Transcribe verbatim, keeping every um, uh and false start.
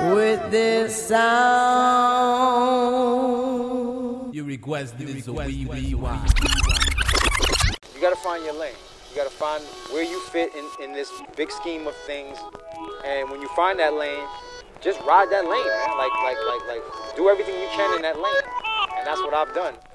with this sound. You request this a wee wee why. You gotta find your lane. You gotta find where you fit in, in this big scheme of things. And when you find that lane, just ride that lane, man. Like, like, like, like, do everything you can in that lane. And that's what I've done.